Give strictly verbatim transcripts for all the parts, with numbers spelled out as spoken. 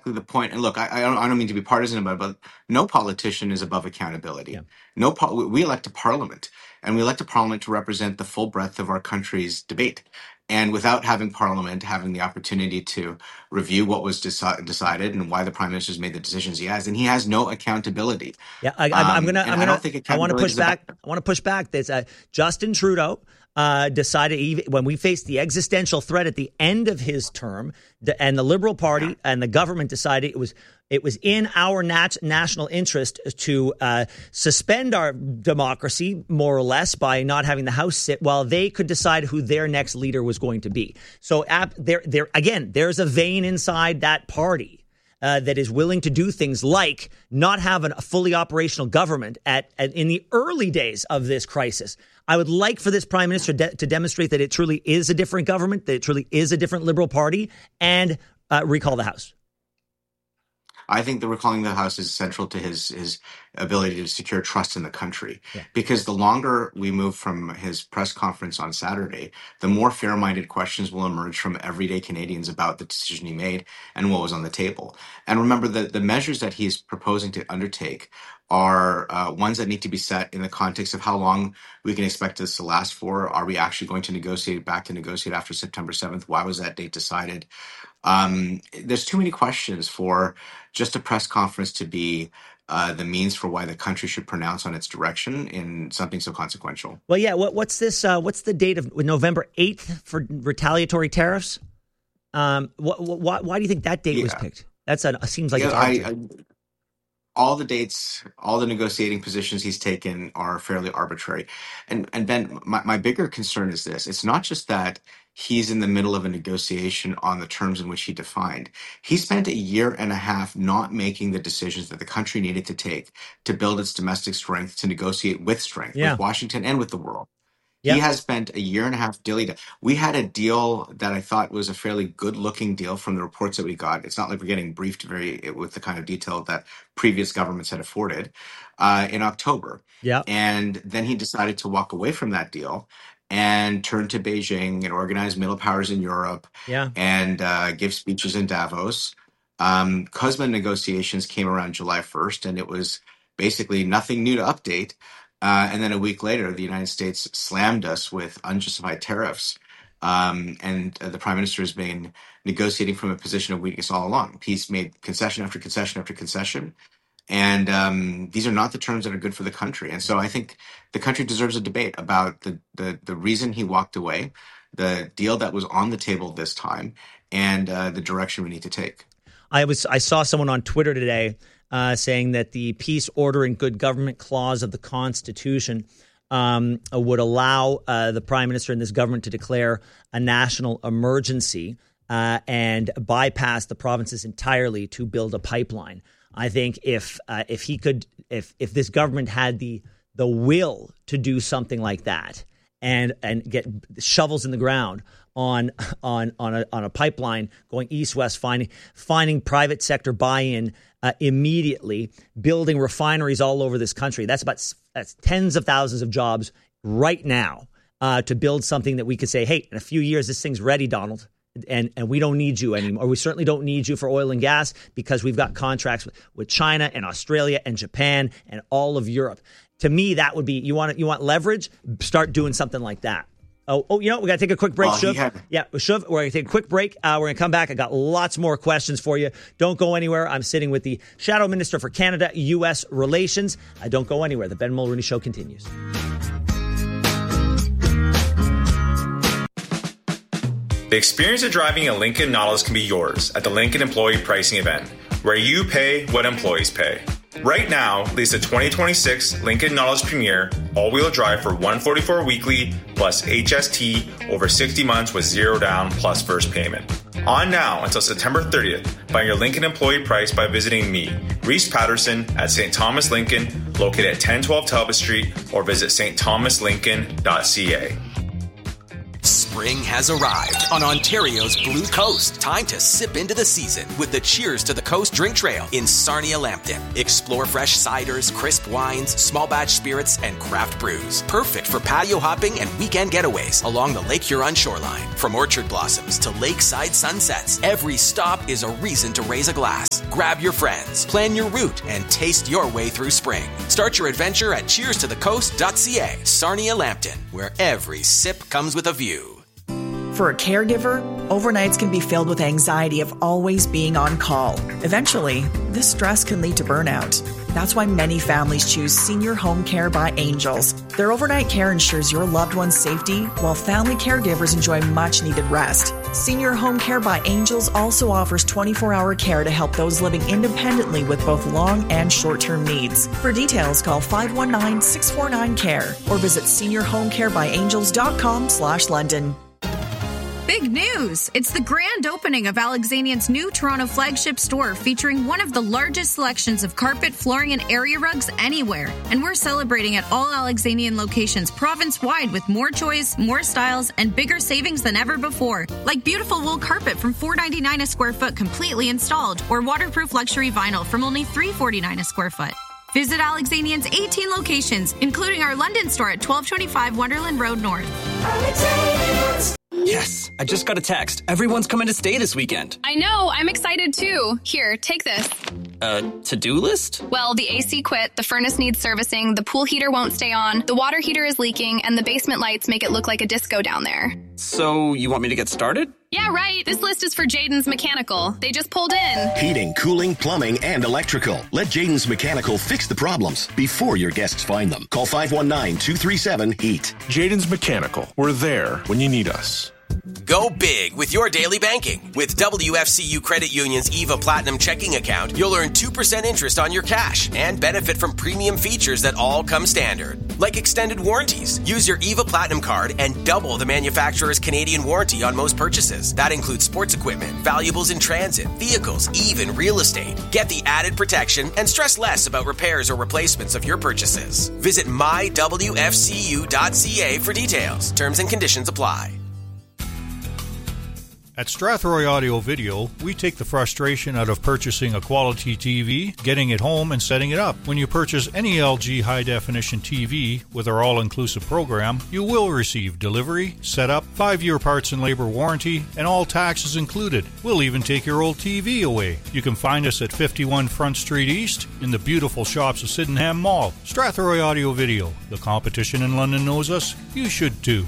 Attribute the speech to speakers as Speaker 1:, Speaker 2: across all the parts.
Speaker 1: exactly the point. And look, I, I, don't, I don't mean to be partisan about it, but no politician is above accountability.
Speaker 2: Yeah.
Speaker 1: No, po- we elect a parliament, and we elect a parliament to represent the full breadth of our country's debate. And without having parliament having the opportunity to review what was deci- decided and why the prime minister's made the decisions he has, and he has no accountability.
Speaker 2: Yeah, I, I'm, I'm
Speaker 1: Um,
Speaker 2: gonna,
Speaker 1: and
Speaker 2: I'm
Speaker 1: I
Speaker 2: gonna,
Speaker 1: don't think
Speaker 2: I want to
Speaker 1: accountability
Speaker 2: push
Speaker 1: is a bad
Speaker 2: back. I want to push back. There's uh, Justin Trudeau uh, decided even when we faced the existential threat at the end of his term, the, and the Liberal Party
Speaker 1: Yeah.
Speaker 2: and the government decided it was it was in our nat- national interest to uh, suspend our democracy more or less by not having the House sit while they could decide who their next leader was going to be. So ap- there, there again, there's a vein inside that party. Uh, that is willing to do things like not have an, a fully operational government at, at in the early days of this crisis. I would like for this prime minister de- to demonstrate that it truly is a different government, that it truly is a different Liberal Party, and uh, recall the House.
Speaker 1: I think the recalling the House is central to his his ability to secure trust in the country.
Speaker 2: Yeah.
Speaker 1: Because the longer we move from his press conference on Saturday, the more fair-minded questions will emerge from everyday Canadians about the decision he made and what was on the table. And remember that the measures that he's proposing to undertake are uh, ones that need to be set in the context of how long we can expect this to last for. Are we actually going to negotiate back to negotiate after September seventh? Why was that date decided? Um, there's too many questions for just a press conference to be uh, the means for why the country should pronounce on its direction in something so consequential.
Speaker 2: Well, yeah. What, what's this? Uh, what's the date of November eighth for retaliatory tariffs? Um, wh- wh- why, why do you think that date
Speaker 1: Yeah.
Speaker 2: was picked? That's a seems like
Speaker 1: Yeah,
Speaker 2: it's
Speaker 1: I,
Speaker 2: arbitrary.
Speaker 1: I, all the dates, all the negotiating positions he's taken are fairly arbitrary. And and Ben, my, my bigger concern is this. It's not just that he's in the middle of a negotiation on the terms in which he defined. He spent a year and a half not making the decisions that the country needed to take to build its domestic strength, to negotiate with strength,
Speaker 2: Yeah.
Speaker 1: with Washington and with the world.
Speaker 2: Yeah.
Speaker 1: He has spent a year and a half dealing. We had a deal that I thought was a fairly good-looking deal from the reports that we got. It's not like we're getting briefed very with the kind of detail that previous governments had afforded uh, in October.
Speaker 2: Yeah.
Speaker 1: And then he decided to walk away from that deal and turn to Beijing and organize middle powers in Europe
Speaker 2: Yeah.
Speaker 1: and uh, give speeches in Davos. Um, CUSMA negotiations came around July first, and it was basically nothing new to update. Uh, and then a week later, the United States slammed us with unjustified tariffs. Um, and uh, the prime minister has been negotiating from a position of weakness all along. He's made concession after concession after concession. And um, these are not the terms that are good for the country. And so I think the country deserves a debate about the, the, the reason he walked away, the deal that was on the table this time, and uh, the direction we need to take.
Speaker 2: I was I saw someone on Twitter today uh, saying that the peace, order, and good government clause of the Constitution um, would allow uh, the prime minister and this government to declare a national emergency uh, and bypass the provinces entirely to build a pipeline. I think if uh, if he could, if if this government had the the will to do something like that and and get shovels in the ground on on on a on a pipeline going east west, finding finding private sector buy-in uh, immediately, building refineries all over this country. That's about that's tens of thousands of jobs right now uh, to build something that we could say, hey, in a few years this thing's ready, Donald. And and we don't need you anymore. We certainly don't need you for oil and gas because we've got contracts with, with China and Australia and Japan and all of Europe. To me, that would be you want you want leverage. Start doing something like that. Oh, oh, you know, we got to take a quick break,
Speaker 1: Well,
Speaker 2: Shuv.
Speaker 1: had-
Speaker 2: Yeah, Shuv, we're going to take a quick break. Uh, we're going to come back. I got lots more questions for you. Don't go anywhere. I'm sitting with the Shadow Minister for Canada U S Relations. Uh, don't go anywhere. The Ben Mulroney Show continues.
Speaker 3: The experience of driving a Lincoln Nautilus can be yours at the Lincoln Employee Pricing Event, where you pay what employees pay. Right now, lease the twenty twenty-six Lincoln Nautilus Premier all-wheel drive for one hundred forty-four dollars weekly plus H S T over sixty months with zero down plus first payment. On now until September thirtieth, find your Lincoln employee price by visiting me, Reese Patterson, at Saint Thomas Lincoln, located at ten twelve Talbot Street, or visit s t thomas lincoln dot c a.
Speaker 4: Spring has arrived on Ontario's Blue Coast. Time to sip into the season with the Cheers to the Coast drink trail in Sarnia Lambton. Explore fresh ciders, crisp wines, small batch spirits, and craft brews. Perfect for patio hopping and weekend getaways along the Lake Huron shoreline. From orchard blossoms to lakeside sunsets, every stop is a reason to raise a glass. Grab your friends, plan your route, and taste your way through spring. Start your adventure at cheers to the coast dot c a. Sarnia Lambton, where every sip comes with a view.
Speaker 5: For a caregiver, overnights can be filled with anxiety of always being on call. Eventually, this stress can lead to burnout. That's why many families choose Senior Home Care by Angels. Their overnight care ensures your loved one's safety, while family caregivers enjoy much-needed rest. Senior Home Care by Angels also offers twenty-four hour care to help those living independently with both long and short-term needs. For details, call five one nine, six four nine, C A R E or visit senior home care by angels dot com slash London.
Speaker 6: Big news! It's the grand opening of Alexanian's new Toronto flagship store featuring one of the largest selections of carpet, flooring, and area rugs anywhere. And we're celebrating at all Alexanian locations province-wide with more choice, more styles, and bigger savings than ever before. Like beautiful wool carpet from four dollars and ninety-nine cents a square foot completely installed, or waterproof luxury vinyl from only three dollars and forty-nine cents a square foot. Visit Alexanian's eighteen locations, including our London store at twelve twenty-five Wonderland Road North.
Speaker 7: Alexanian's. Yes, I just got a text. Everyone's coming to stay this weekend.
Speaker 8: I know, I'm excited too. Here, take this.
Speaker 7: Uh, to-do list?
Speaker 8: Well, the A C quit, the furnace needs servicing, the pool heater won't stay on, the water heater is leaking, and the basement lights make it look like a disco down there.
Speaker 7: So, you want me to get started?
Speaker 8: Yeah, right. This list is for Jaden's Mechanical. They just pulled in.
Speaker 9: Heating, cooling, plumbing, and electrical. Let Jaden's Mechanical fix the problems before your guests find them. Call five one nine, two three seven, heat.
Speaker 10: Jaden's Mechanical. We're there when you need us.
Speaker 4: Go big with your daily banking. With W F C U Credit Union's EVA Platinum checking account, you'll earn two percent interest on your cash and benefit from premium features that all come standard. Like extended warranties. Use your EVA Platinum card and double the manufacturer's Canadian warranty on most purchases. That includes sports equipment, valuables in transit, vehicles, even real estate. Get the added protection and stress less about repairs or replacements of your purchases. Visit my w f c u dot c a for details. Terms and conditions apply.
Speaker 11: At Strathroy Audio Video, we take the frustration out of purchasing a quality T V, getting it home, and setting it up. When you purchase any L G high-definition T V with our all-inclusive program, you will receive delivery, setup, five-year parts and labor warranty, and all taxes included. We'll even take your old T V away. You can find us at fifty-one Front Street East in the beautiful shops of Sydenham Mall. Strathroy Audio Video. The competition in London knows us. You should too.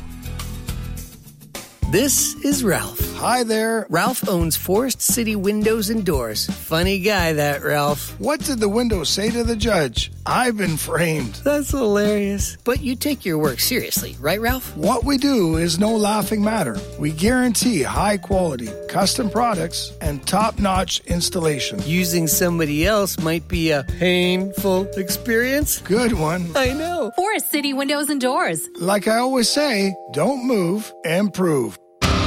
Speaker 12: This is Ralph.
Speaker 13: Hi there.
Speaker 12: Ralph owns Forest City Windows and Doors. Funny guy, that Ralph.
Speaker 13: What did the window say to the judge? I've been framed.
Speaker 12: That's hilarious. But you take your work seriously, right, Ralph?
Speaker 13: What we do is no laughing matter. We guarantee high quality, custom products, and top-notch installation.
Speaker 12: Using somebody else might be a painful experience.
Speaker 13: Good one.
Speaker 12: I know.
Speaker 14: Forest City Windows and Doors.
Speaker 13: Like I always say, don't move, improve.